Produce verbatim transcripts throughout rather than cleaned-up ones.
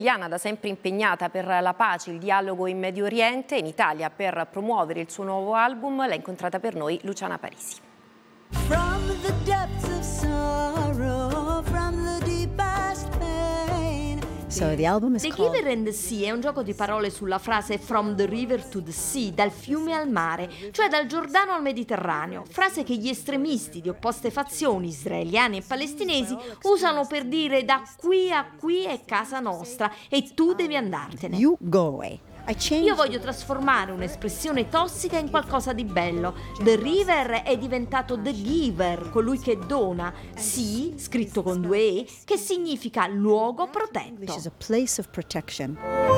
Italiana da sempre impegnata per la pace, il dialogo in Medio Oriente, in Italia per promuovere il suo nuovo album, l'ha incontrata per noi Luciana Parisi. From the depths of sorrow, from the deepest pain. So the album is The called Giver and the Sea è un gioco di parole sulla frase From the river to the sea, dal fiume al mare, cioè dal Giordano al Mediterraneo, frase che gli estremisti di opposte fazioni, israeliani e palestinesi, usano per dire da qui a qui è casa nostra e tu devi andartene. You Go Away. I changed Io voglio trasformare un'espressione tossica in qualcosa di bello. The River è diventato The Giver, colui che dona. Sea, scritto con due E, che significa luogo which protetto. is a place of protection.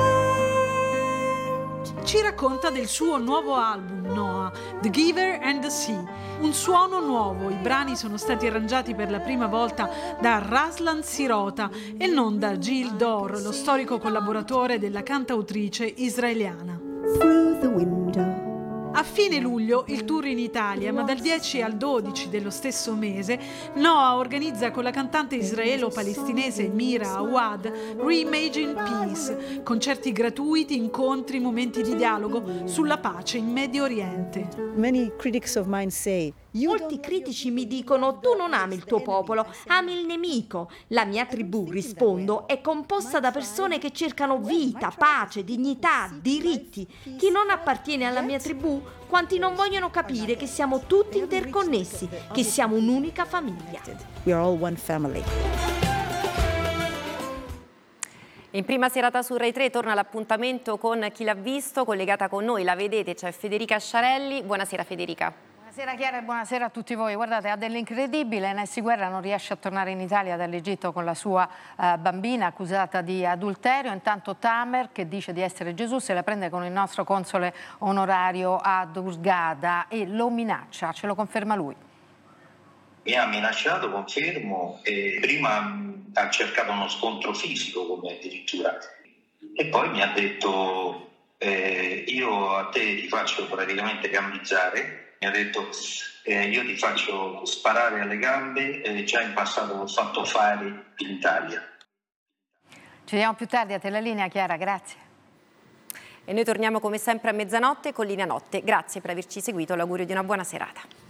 Ci racconta del suo nuovo album, Noah, The Giver and the Sea. Un suono nuovo, i brani sono stati arrangiati per la prima volta da Raslan Sirota e non da Gil Dor, lo storico collaboratore della cantautrice israeliana. Through the window. A fine luglio il tour in Italia, ma dal dieci al dodici dello stesso mese Noah organizza con la cantante israelo-palestinese Mira Awad Reimagine Peace, concerti gratuiti, incontri, momenti di dialogo sulla pace in Medio Oriente. Many critics of mine say you Molti critici mi dicono tu non ami il tuo popolo, ami il nemico. La mia tribù, rispondo, è composta da persone che cercano vita, pace, dignità, diritti. Chi non appartiene alla mia tribù, quanti non vogliono capire che siamo tutti interconnessi, che siamo un'unica famiglia. we are all one family. In prima serata su Rai tre torna l'appuntamento con Chi l'ha visto, collegata con noi, la vedete, c'è Federica Sciarelli. Buonasera Federica. Buonasera Chiara e buonasera a tutti voi. Guardate, ha dell'incredibile, Nessi Guerra non riesce a tornare in Italia dall'Egitto con la sua uh, bambina accusata di adulterio. Intanto Tamer, che dice di essere Gesù, se la prende con il nostro console onorario a Hurghada e lo minaccia, ce lo conferma lui. Mi ha minacciato, confermo, e prima mh, ha cercato uno scontro fisico come addirittura e poi mi ha detto eh, io a te ti faccio praticamente gambizzare. Mi ha detto eh, io ti faccio sparare alle gambe, eh, già in passato l'ho fatto fare in Italia. Ci vediamo più tardi, a te la linea Chiara, grazie. E noi torniamo come sempre a mezzanotte con Linea Notte. Grazie per averci seguito, l'augurio di una buona serata.